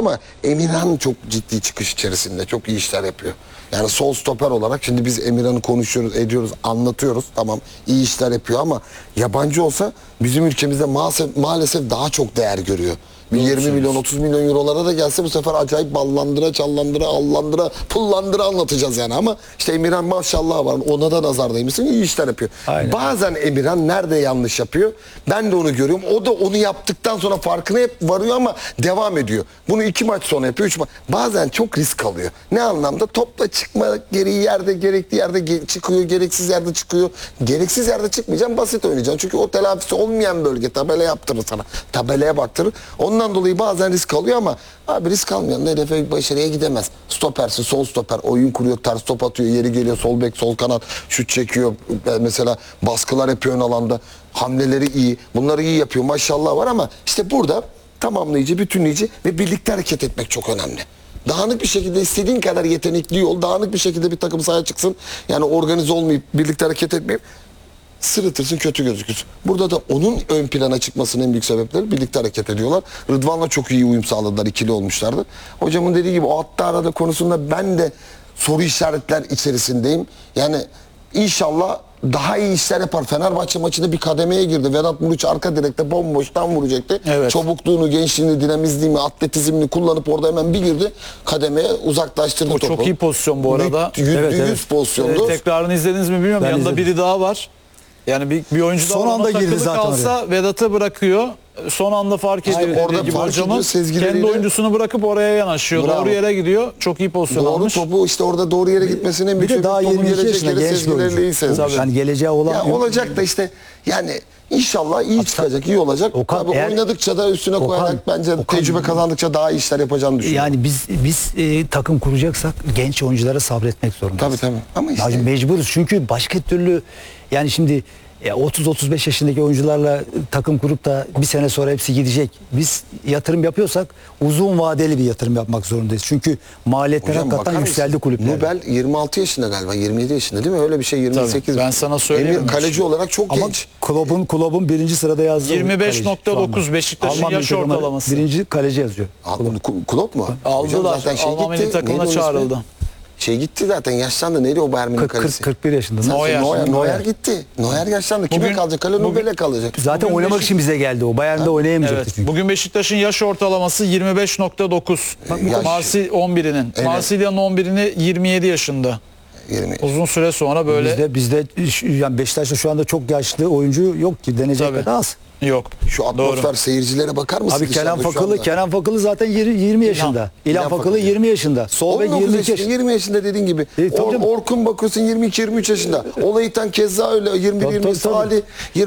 ama Emirhan çok ciddi çıkış içerisinde. Çok iyi işler yapıyor. Yani sol stoper olarak şimdi biz Emirhan'ı konuşuyoruz, ediyoruz, anlatıyoruz. Tamam iyi işler yapıyor ama yabancı olsa bizim ülkemizde maalesef daha çok değer görüyor. Bir 20 milyon 30 milyon eurolara da gelse bu sefer acayip ballandıra, çallandıra, allandıra, pullandıra anlatacağız yani. Ama işte Emirhan maşallah var, ona da nazardaymışsın, iyi işler yapıyor. Aynen. Bazen Emirhan nerede yanlış yapıyor ben de onu görüyorum. O da onu yaptıktan sonra farkına hep varıyor ama devam ediyor. Bunu 2 maç sonra yapıyor, 3 maç. Bazen çok risk alıyor. Ne anlamda? Topla çıkma, gerekli yerde çıkıyor, gereksiz yerde çıkıyor. Gereksiz yerde çıkmayacaksın, basit oynayacaksın. Çünkü o telafisi olmayan bölge tabela yaptırır sana. Tabelaya baktırır. Ondan dolayı bazen risk alıyor ama abi risk almayan hedefe başarıya gidemez. Stopersin, sol stoper, oyun kuruyor, ters top atıyor, yeri geliyor, sol bek, sol kanat, şut çekiyor. Mesela baskılar yapıyor ön alanda. Hamleleri iyi. Bunları iyi yapıyor. Maşallah var ama işte burada tamamlayıcı, bütünleyici ve birlikte hareket etmek çok önemli. Dağınık bir şekilde istediğin kadar yetenekli ol. Dağınık bir şekilde bir takım sahaya çıksın. Yani organize olmayıp, birlikte hareket etmeyip sırıtırsın, kötü gözükürsün. Burada da onun ön plana çıkmasının en büyük sebepleri birlikte hareket ediyorlar. Rıdvan'la çok iyi uyum sağladılar, ikili olmuşlardı. Hocamın dediği gibi o hatta arada konusunda ben de soru işaretler içerisindeyim. Yani inşallah daha iyi işler yapar. Fenerbahçe maçında bir kademeye girdi. Vedat Muriç arka direkte bomboştan vuracaktı. Evet. Çabukluğunu, gençliğini, dinamizliğini, atletizmini kullanıp orada hemen bir girdi. Kademeye uzaklaştırdı O topu. çok iyi pozisyon bu arada. %100 pozisyondu. Tekrarını izlediniz mi bilmiyorum. Ben Yanında izledim. biri daha var. Yani bir oyuncu daha Son ona anda girdi takılı zaten kalsa Vedat'ı bırakıyor. Son anda fark ediyor. Aynen, orada dediği gibi fark hocamın. ediyor, sezgileriyle. Kendi oyuncusunu bırakıp oraya yanaşıyor. Bravo. Doğru yere gidiyor. Çok iyi pozisyon Doğru almış. topu işte orada doğru yere gitmesinin en Bir büyük de daha sebebi topun 22 gelecek yaşında yere genç bir sezgileriyle iyi oyuncu. sezmiş. Yani geleceği olan Ya olacak da işte yani inşallah iyi çıkacak, iyi olacak. Okan, Tabii eğer- oynadıkça da üstüne Okan- koyarak bence Okan- tecrübe kazandıkça daha iyi işler yapacağını düşünüyorum. Yani biz takım kuracaksak genç oyunculara sabretmek zorundayız. Tabii. Ama işte Ya mecburuz çünkü başka türlü yani şimdi 30-35 yaşındaki oyuncularla takım kurup da bir sene sonra hepsi gidecek. Biz yatırım yapıyorsak uzun vadeli bir yatırım yapmak zorundayız. Çünkü maliyetler hocam hakikaten bakar yükseldi mısın? kulüplerde. Nubel 26 yaşında galiba, 27 yaşında değil mi? Öyle bir şey, 28. Ben sana söyleyeyim. Emir kaleci olarak çok Ama genç. kulübün birinci sırada yazdığı 25.9 Beşiktaş'ın Alman yaş milli takımı ortalaması. Birinci kaleci yazıyor. Kulüp mu? Hocam Aldılar. zaten Alman milli gitti. takımına Neydi onun ismi? çağrıldı. Gitti zaten, yaşlandı. Neydi o Bayern Münih kalesi? 41 yaşında. Neuer gitti. Neuer yaşlandı. Kime Bugün- kalacak? Kale Nubel'e kalacak. Zaten Bugün oynamak Beşik- için bize geldi o. Bayern'de oynayamayacaktı Evet. çünkü. Bugün Beşiktaş'ın yaş ortalaması 25.9. Yaş- Marsil 11'inin. Evet. Marsilya'nın 11'ini 27 yaşında. 20. Uzun süre sonra böyle Bizde yani Beşiktaş'ta şu anda çok yaşlı oyuncu yok ki, denecek Tabii. kadar az. yok. Şu atmosfer, Doğru. seyircilere bakar mısın? Abi dışarıda Kenan Fakılı zaten 20 yaşında. İlhan Fakılı Fakılı. 20 yaşında. Sol bek 19 22 yaşında, yaşında. 20 yaşında dediğin gibi. Tabii canım. Orkun bakıyorsun 22-23 yaşında. Olaytan keza öyle. 21-20 Tabii. Salih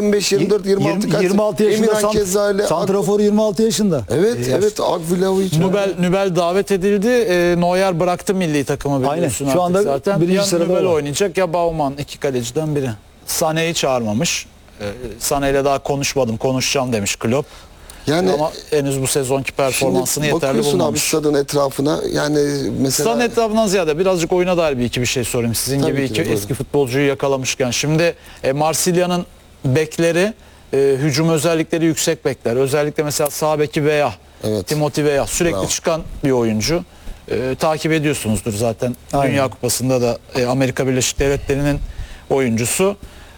25-24-26 kaç? 26 yaşında Emirhan keza öyle. Santrafor 26 yaşında. Evet Agvilavic. Nübel davet edildi. Neuer bıraktı milli takımı biliyorsun Aynen. Şu artık anda zaten. birinci Ya sırada Nübel var. oynayacak ya Baumann, iki kaleciden biri. Sané'yi çağırmamış. Sané ile daha konuşmadım, konuşacağım demiş Klopp. Yani Ama henüz bu sezonki performansını yeterli bakıyorsun abi bulmamış. stadın etrafına, yani mesela Stadın etrafından ziyade birazcık oyuna dair bir iki bir şey sorayım. Sizin Tabii gibi ki iki de, buyurun. eski futbolcuyu yakalamışken. Şimdi Marsilya'nın bekleri hücum özellikleri yüksek bekler. Özellikle mesela sağ beki Veya, Evet. Timothy Veya sürekli Bravo. çıkan bir oyuncu. Takip ediyorsunuzdur zaten. Aynen. Dünya Kupası'nda da Amerika Birleşik Devletleri'nin oyuncusu.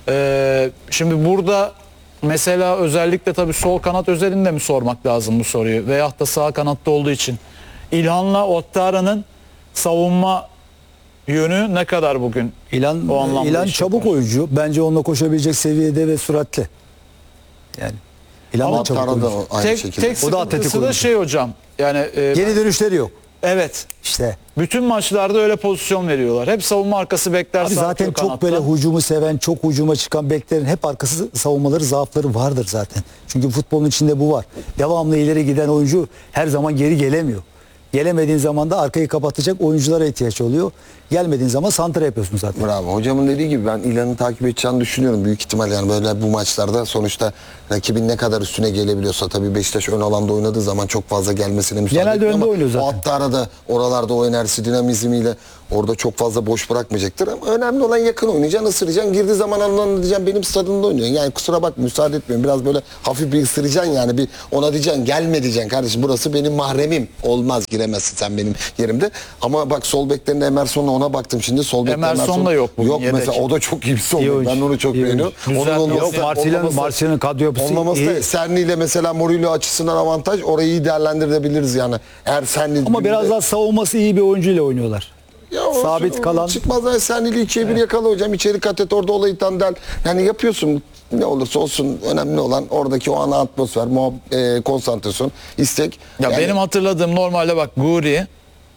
Şimdi burada mesela özellikle tabii sol kanat özelinde mi sormak lazım bu soruyu? Veyahut da sağ kanatta olduğu için. İlhan'la Ottara'nın savunma yönü ne kadar bugün? O anlamda İlhan iş çabuk yapar. oyuncu. Bence onunla koşabilecek seviyede ve süratli. Yani İlhan Ama da çabuk Tarada oyuncu. aynı Tek şekilde. O da atletik sıkıntısı da oyuncu. şey hocam. Yani Geri dönüşleri yok. evet. İşte. Bütün maçlarda öyle pozisyon veriyorlar. Hep savunma arkası bekler. Abi zaten sarkıyor çok kanatta. böyle hücumu seven, çok hücuma çıkan beklerin hep arkası savunmaları, zaafları vardır zaten. Çünkü futbolun içinde bu var. Devamlı ileri giden oyuncu her zaman geri gelemiyor. Gelemediğin zaman da arkayı kapatacak oyunculara ihtiyaç oluyor. Gelmediğin zaman santra yapıyorsun zaten. Bravo. Hocamın dediği gibi ben İlhan'ı takip edeceğini düşünüyorum. Büyük ihtimal yani böyle bu maçlarda sonuçta rakibin ne kadar üstüne gelebiliyorsa, tabii Beşiktaş ön alanda oynadığı zaman çok fazla gelmesine müsaade Genelde etmiyor önde ama oynuyor zaten. o hatta arada oralarda o enerjisi, dinamizmiyle orada çok fazla boş bırakmayacaktır ama önemli olan yakın oynayacaksın, ısıracaksın. Girdiği zaman Allah'ın diyeceksin benim stadımda oynuyorsun. Yani kusura bakma, müsaade etmiyorum. Biraz böyle hafif bir ısıracaksın yani, bir ona diyeceksin gelme diyeceksin kardeşim, burası benim mahremim. Olmaz, giremezsin sen benim yerimde. Ama bak sol beklerinde Emerson'la ona baktım şimdi. Sol bekte Emerson da yok bugün, Yok yedek. mesela, o da çok iyi bir sol İyi bek. oyuncu. Ben onu çok İyi beğeniyorum. oyuncu. Güzel. Onun Yok, Marsilya'nın kadro yapısı olmaması iyi. da Serni ile mesela Mourinho açısından avantaj. Orayı iyi değerlendirebiliriz yani. Eğer Serni Ama biraz daha savunması iyi bir oyuncuyla oynuyorlar. ya o- sabit kalan. çıkmaz. Serni'li 2'ye 1 yakala hocam. İçeri kat et, orada olayı tandel. Yani yapıyorsun. Ne olursa olsun önemli olan oradaki o ana atmosfer, konsantrasyon, istek. Ya Yani benim hatırladığım normalde bak Guri,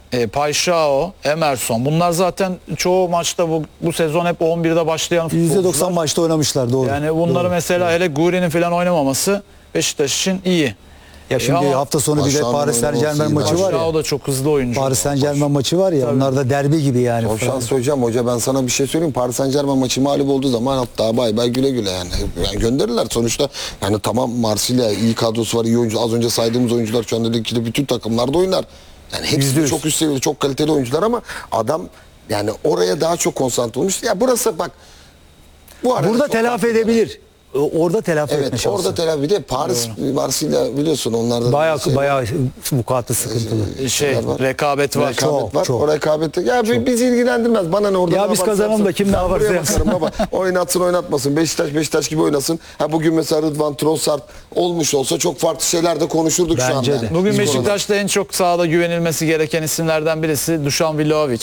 Paixão, Emerson bunlar zaten çoğu maçta bu sezon hep 11'de başlayan futbolcular. %90 maçta oynamışlar, doğru. Yani bunları Doğru. mesela hele Guri'nin falan oynamaması Beşiktaş için iyi. Ya şimdi ama hafta sonu bir de Paşa'nın Paris Saint Germain oynaması maçı var Paixão ya. da çok hızlı oyuncu. Paris Saint Germain maçı var ya. Onlar da derbi gibi yani. o şans hocam. Hoca ben sana bir şey söyleyeyim. Paris Saint Germain maçı mağlup olduğu zaman hatta bay bay güle güle yani. Yani gönderirler sonuçta. Yani tamam, Marsilya iyi kadrosu var, iyi oyuncu. Az önce saydığımız oyuncular şu anda ligde bütün takımlarda oynar. Yani hepsi de çok üst seviyede, çok kaliteli oyuncular ama adam yani oraya daha çok konsantre olmuş. Ya burası bak, bu arada Burada çok telafi farklı. edebilir. Orada telafi etme Evet, şansı. orada telafi. Bir de Paris, Marsilya biliyorsun onlarda Bayağı vukuatı sıkıntılı. Şey, rekabet var. Rekabet var. çok. O rekabeti. Ya bizi ilgilendirmez. Bana ne orada? Ya ne biz yaparsa kazanalım da yapsın. kim ne Ben yaparsa buraya yapsın. bakarım baba. Oynatsın oynatmasın. Beşiktaş gibi oynasın. Ha bugün mesela Rıdvan Trossard olmuş olsa çok farklı şeyler de konuşurduk şu anda. Bence yani. de. Bugün Biz Beşiktaş'ta en çok sahada güvenilmesi gereken isimlerden birisi Dušan Vlahović.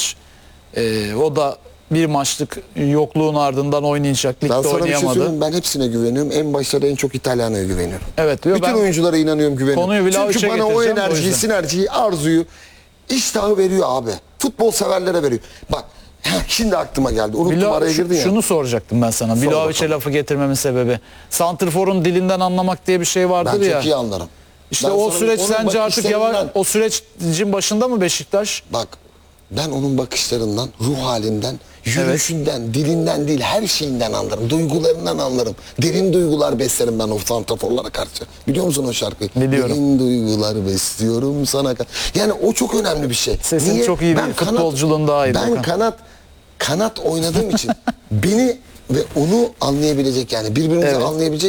O da bir maçlık yokluğun ardından oynayacak. Ben Ligde sana bir şey oynayamadı. söyleyeyim. Ben hepsine güveniyorum. En başta da en çok İtalyana'ya güveniyorum. Evet diyor, Bütün ben oyunculara inanıyorum, güveniyorum. konuyu Vlahovic'e Çünkü bana o getireceğim de o enerjiyi, yüzden. sinerjiyi, arzuyu, iştahı veriyor abi. Futbol severlere veriyor. Bak şimdi aklıma geldi. Unuttum, araya girdin ya. Şunu soracaktım ben sana. Sor Vlahovic'e bakalım. lafı getirmemin sebebi. Santrfor'un dilinden anlamak diye bir şey vardır Ben ya. çok iyi anlarım. İşte Ben o sana- süreç onun sence artık bakışlarından- yavaş, o sürecin başında mı Beşiktaş? Bak ben onun bakışlarından, ruh halinden, yürüyüşünden, dilinden değil her şeyinden anlarım. Duygularından anlarım. Derin duygular beslerim ben o santraforlara karşı. Biliyor musun o şarkıyı? Biliyorum. Derin duygular besliyorum sana. Yani o çok önemli bir şey. Sesin çok iyi değil, futbolculuğun daha iyi Ben Volkan. kanat oynadığım için beni ve onu anlayabilecek, yani birbirimizi Evet. anlayabilecek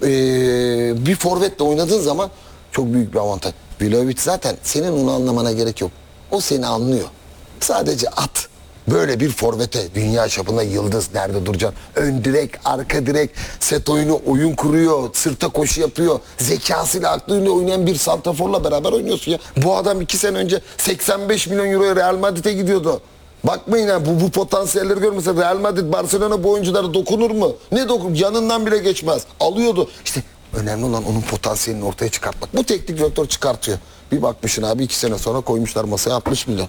bir forvetle oynadığın zaman çok büyük bir avantaj. Vlahović zaten senin onu anlamana gerek yok. O seni anlıyor. Sadece at. Böyle bir forvete dünya çapında yıldız nerede duracaksın? Ön direk, arka direk, set oyunu, oyun kuruyor, sırta koşu yapıyor. Zekasıyla, aklıyla oynayan bir santraforla beraber oynuyorsun ya. Bu adam 2 sene önce 85 milyon euroya Real Madrid'e gidiyordu. Bakmayın ha, bu potansiyelleri görmese Real Madrid, Barcelona bu oyunculara dokunur mu? Ne dokun? Yanından bile geçmez. Alıyordu. İşte önemli olan onun potansiyelini ortaya çıkartmak. Bu teknik direktör çıkartıyor. Bir bakmışsın abi 2 sene sonra koymuşlar masaya 60 milyon.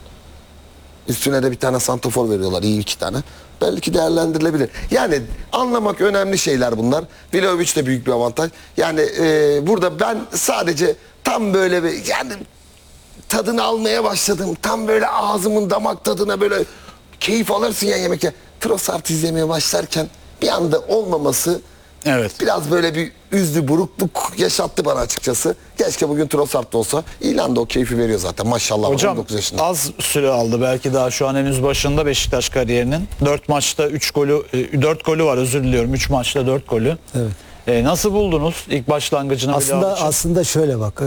Üstüne de bir tane santrafor veriyorlar, iyi 2 tane. Belki değerlendirilebilir. Yani anlamak önemli şeyler bunlar. Vlahović de büyük bir avantaj. Yani burada ben sadece tam böyle bir yani tadını almaya başladım. Tam böyle ağzımın damak tadına böyle keyif alırsın ya yemekte. Trossard izlemeye başlarken bir anda olmaması Evet. biraz böyle bir üzdü, burukluk yaşattı bana açıkçası. Keşke bugün Trossard da olsa. İlan da o keyfi veriyor zaten maşallah. Hocam 19 yaşında. az süre aldı belki, daha şu an henüz başında Beşiktaş kariyerinin. 4 maçta 3 golü 4 golü var, özür diliyorum. 3 maçta 4 golü. Evet. Nasıl buldunuz ilk başlangıcını? Aslında şöyle bak.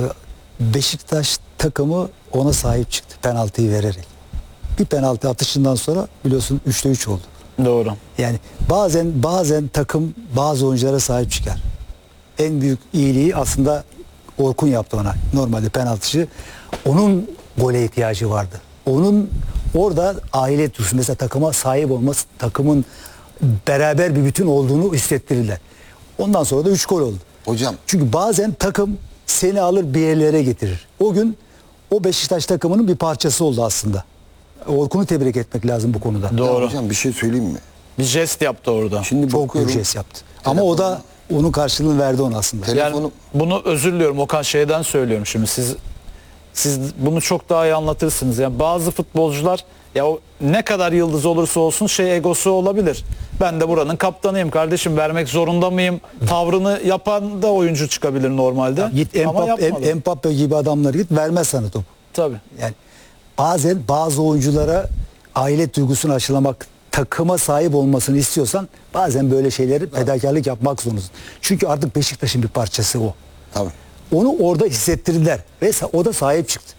Beşiktaş takımı ona sahip çıktı penaltıyı vererek. Bir penaltı atışından sonra biliyorsun 3'te 3 oldu. Doğru. Yani bazen takım bazı oyunculara sahip çıkar. En büyük iyiliği aslında Orkun yaptı ona. Normalde penaltıcı. Onun gole ihtiyacı vardı. Onun orada aile duygusu, mesela takıma sahip olması, takımın beraber bir bütün olduğunu hissettirirler. Ondan sonra da 3 gol oldu. Hocam. Çünkü bazen takım seni alır bir yerlere getirir. O gün o Beşiktaş takımının bir parçası oldu aslında. Orkun'u tebrik etmek lazım bu konuda. Doğru. Ya hocam bir şey söyleyeyim mi? Bir jest yaptı orada. Şimdi Çok bakıyorum. büyük jest yaptı. Ama o da onun karşılığını verdi ona aslında. Telefonu- Yani bunu özür diliyorum Okan, şeyden söylüyorum şimdi, Siz bunu çok daha iyi anlatırsınız. Yani bazı futbolcular ya o ne kadar yıldız olursa olsun egosu olabilir. Ben de buranın kaptanıyım kardeşim, vermek zorunda mıyım? Tavrını yapan da oyuncu çıkabilir normalde. Git Ama yapmadı. Mbappe gibi adamları git, vermez sana top. Tabii. Yani bazen bazı oyunculara aile duygusunu aşılamak, takıma sahip olmasını istiyorsan bazen böyle şeyleri fedakarlık yapmak zorundasın. Çünkü artık Beşiktaş'ın bir parçası o. Tabii. Onu orada hissettirdiler ve o da sahip çıktı.